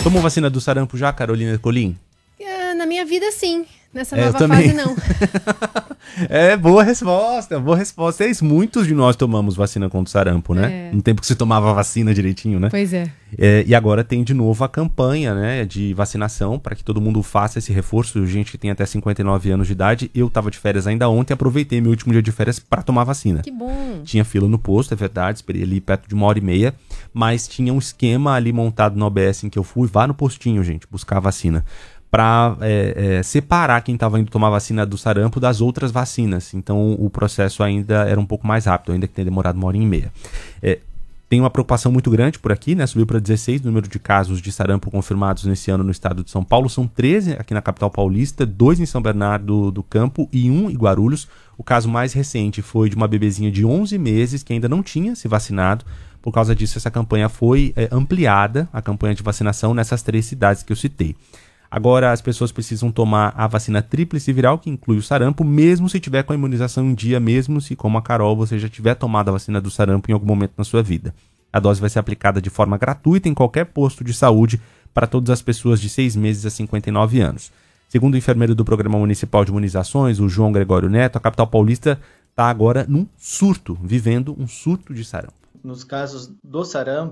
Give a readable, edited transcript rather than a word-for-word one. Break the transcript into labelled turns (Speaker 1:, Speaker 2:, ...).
Speaker 1: Tomou vacina do sarampo já, Carolina Ercolim?
Speaker 2: Na minha vida, sim. Nessa nova fase, não.
Speaker 1: Boa resposta, boa resposta. Muitos de nós tomamos vacina contra o sarampo, né? No tempo que se tomava vacina direitinho, né?
Speaker 2: Pois é.
Speaker 1: E agora tem de novo a campanha, né, de vacinação para que todo mundo faça esse reforço. Gente que tem até 59 anos de idade. Eu tava de férias ainda ontem, aproveitei meu último dia de férias para tomar vacina.
Speaker 2: Que bom.
Speaker 1: Tinha fila no posto, é verdade, esperei ali perto de 1h30, mas tinha um esquema ali montado no OBS em que eu fui, vá no postinho, gente, buscar a vacina, para separar quem estava indo tomar vacina do sarampo das outras vacinas. Então o processo ainda era um pouco mais rápido, ainda que tenha demorado 1h30. Tem uma preocupação muito grande por aqui, né? Subiu para 16 o número de casos de sarampo confirmados nesse ano no estado de São Paulo. São 13 aqui na capital paulista, 2 em São Bernardo do Campo e 1 em Guarulhos. O caso mais recente foi de uma bebezinha de 11 meses que ainda não tinha se vacinado. Por causa disso, essa campanha foi ampliada, a campanha de vacinação, nessas 3 cidades que eu citei. Agora, as pessoas precisam tomar a vacina tríplice viral, que inclui o sarampo, mesmo se tiver com a imunização em dia, mesmo se, como a Carol, você já tiver tomado a vacina do sarampo em algum momento na sua vida. A dose vai ser aplicada de forma gratuita em qualquer posto de saúde para todas as pessoas de 6 meses a 59 anos. Segundo o enfermeiro do Programa Municipal de Imunizações, o João Gregório Neto, a capital paulista está agora num surto, vivendo um surto de sarampo.
Speaker 3: Nos casos do sarampo,